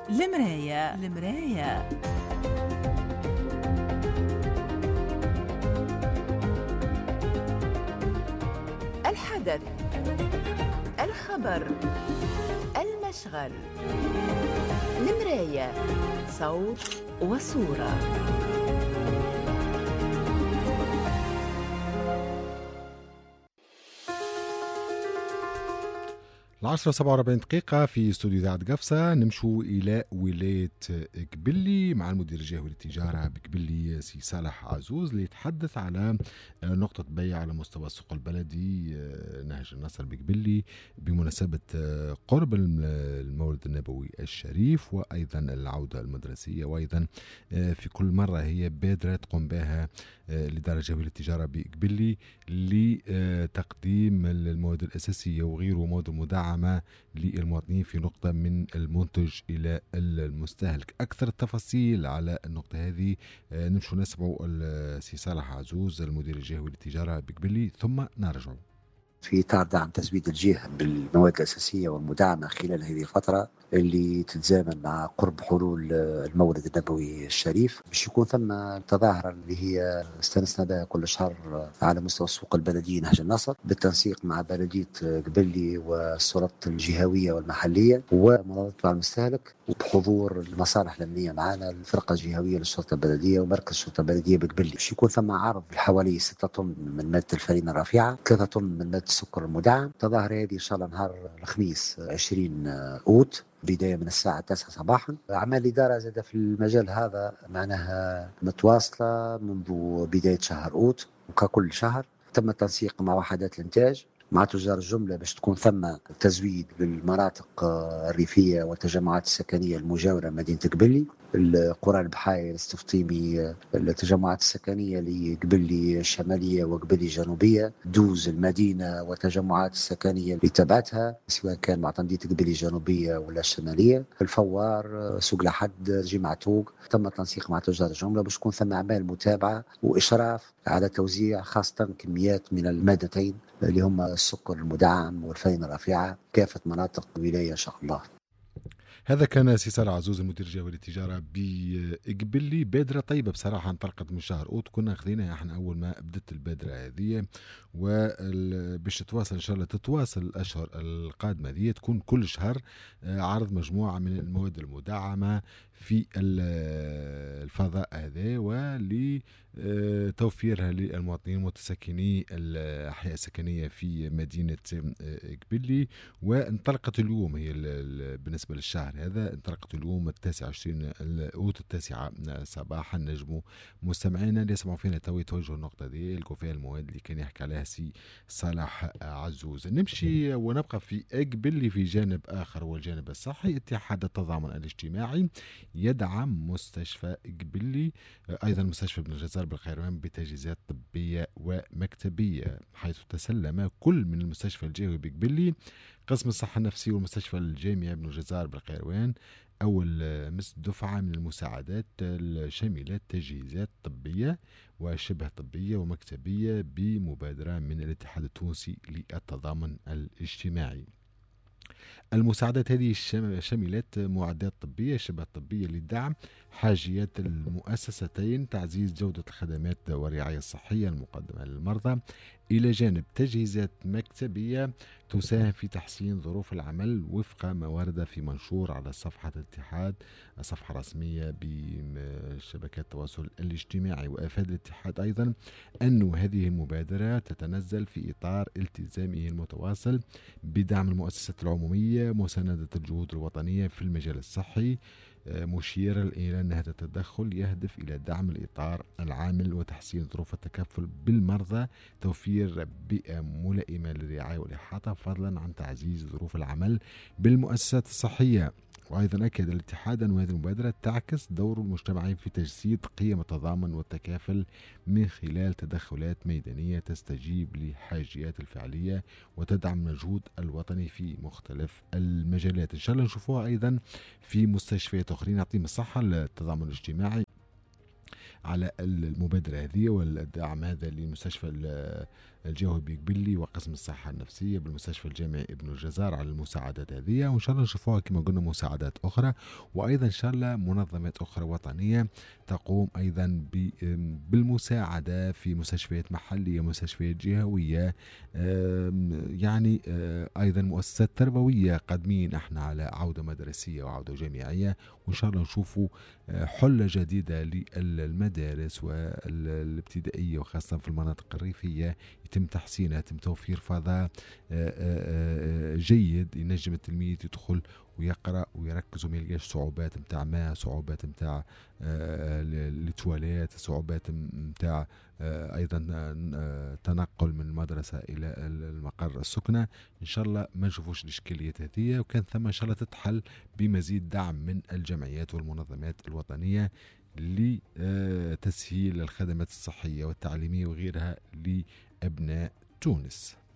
المراية. الحدث، الخبر، المشغل. المراية، صوت وصورة. 10:47 في استوديو إذاعة قفصة. نمشوا إلى ولاية قبلي مع المدير الجهوي للتجارة بقبلي سي صالح عزوز ليتحدث على نقطة بيع على مستوى السوق البلدي نهج النصر بقبلي بمناسبة قرب المولد النبوي الشريف، وأيضا العودة المدرسية، وأيضا في كل مرة هي بادرة تقوم بها الإدارة الجهوية للتجارة بقبلي لتقديم المواد الأساسية وغيره مواد مدعمة للمواطنين في نقطة من المنتج إلى المستهلك. أكثر التفاصيل على النقطة هذه نمشوا نسمعوا السي صالح عزوز المدير الجهوي للتجارة بقبلي ثم نرجع. في إطار دعم تزويد الجهة بالمواد الأساسية والمدعمة خلال هذه الفترة اللي تتزامن مع قرب حلول المولد النبوي الشريف، باش يكون ثم تظاهرة اللي هي استنسنا بها كل شهر على مستوى السوق البلدي نهج النصر بالتنسيق مع بلدية قبلي والسلطات الجهوية والمحلية ومنظمة المستهلك، وبحضور المصالح الأمنية معنا الفرقة الجهوية للشرطة البلدية ومركز الشرطة البلدية بقبلي. باش يكون ثم عرض حوالي 6 طن من مادة الفرينة الرافعة، 3 طن من مادة السكر المدعم. تظاهر هذه إن شاء الله نهار الخميس 20 أوت بداية من الساعة 9 صباحا. أعمال الإدارة زاد في المجال هذا معناها متواصلة منذ بداية شهر أوت، وككل شهر تم التنسيق مع وحدات الإنتاج مع تجار الجملة باش تكون ثم تزويد للمناطق الريفية والتجمعات السكنية المجاورة مدينة قبلي، القرى البحاير، السفطيمي، التجمعات السكنية لقبلي الشمالية وقبلي الجنوبية، دوز المدينة والتجمعات السكنية اللي تبعتها سواء كان مع تنظيف قبلي الجنوبية ولا الشمالية، الفوار، سوق لحد، رجيم عتوق. تم التنسيق مع تجار الجملة باش تكون ثم أعمال متابعة وإشراف على توزيع خاصة كميات من المادتين اللي هم السكر المدعم والفرينة الرافعة كافة مناطق الولاية إن شاء الله. هذا كان سي صالح عزوز المدير الجهوي للتجارة بقبلي. بادرة طيبة بصراحة انطلقت من شهر أوت، كنا أخذينها احنا أول ما بدت البادرة هذه، وباش تتواصل إن شاء الله تتواصل الأشهر القادمة ذي، تكون كل شهر عرض مجموعة من المواد المدعمة في الفضاء هذا ولتوفيرها للمواطنين متسكني الأحياء السكنية في مدينة قبلي. وانطلقت اليوم هي بالنسبة للشهر هذا انطلقت اليوم 29 أوت 9 صباحا. نجموا مستمعينا اللي يسمعوا فينا توي توجهوا النقطة دي يلقوا فيها المواد اللي كان يحكي عليها سي صالح عزوز. نمشي ونبقى في قبلي في جانب آخر والجانب الصحي. اتحاد التضامن الاجتماعي يدعم مستشفى قبلي، أيضا مستشفى ابن الجزار بالقيروان بتجهيزات طبية ومكتبية، حيث تسلم كل من المستشفى الجهوي بقبلي، قسم الصحة النفسية والمستشفى الجامعي ابن الجزار بالقيروان أول دفعة من المساعدات الشاملة تجهيزات طبية وشبه طبية ومكتبية بمبادرة من الاتحاد التونسي للتضامن الاجتماعي. المساعدات هذه شملت معدات طبية شبه طبية لدعم حاجيات المؤسستين، تعزيز جودة الخدمات والرعاية الصحية المقدمة للمرضى، إلى جانب تجهيزات مكتبية تساهم في تحسين ظروف العمل وفق ما ورد في منشور على صفحة الاتحاد، صفحة رسمية بشبكات التواصل الاجتماعي. وأفاد الاتحاد أيضا أن هذه المبادرة تتنزل في إطار التزامه المتواصل بدعم المؤسسات العمومية مساندة الجهود الوطنية في المجال الصحي، مشيرا إلى أن هذا التدخل يهدف إلى دعم الإطار العامل وتحسين ظروف التكفل بالمرضى، توفير بيئة ملائمة للرعاية والإحاطة، فضلا عن تعزيز ظروف العمل بالمؤسسات الصحية. وأيضا أكد الاتحاد أن هذه المبادرة تعكس دور المجتمعين في تجسيد قيم التضامن والتكافل من خلال تدخلات ميدانية تستجيب لحاجيات الفعلية وتدعم المجهود الوطني في مختلف المجالات. إن شاء الله نشوفوها أيضا في مستشفيات أخرى. نعطيهم الصحة للتضامن الاجتماعي على المبادرة هذه والدعم هذا لمستشفى الجوهري بقبلي وقسم الصحة النفسية بالمستشفى الجامعي ابن الجزار على المساعدات هذه، وإن شاء الله نشوفوها كما قلنا مساعدات أخرى، وأيضا إن شاء الله منظمات أخرى وطنية تقوم أيضا بالمساعدة في مستشفيات محلية، مستشفيات جهوية، يعني أيضا مؤسسات تربوية قادمين احنا على عودة مدرسية وعودة جامعية، وإن شاء الله نشوفوا حلة جديدة للمدارس والابتدائية وخاصة في المناطق الريفية، يتم تحسينها، يتم توفير فضاء جيد ينجم التلميذ يدخل ويقرأ ويركز وما يلقاش صعوبات متاع ماء، صعوبات متاع التواليت، صعوبات متاع أيضا تنقل من المدرسة إلى المقر السكنة. إن شاء الله ما نشوفوش الإشكاليات هذه، وكان ثم إن شاء الله تتحل بمزيد دعم من الجمعيات والمنظمات الوطنية لتسهيل الخدمات الصحية والتعليمية وغيرها لأبناء تونس.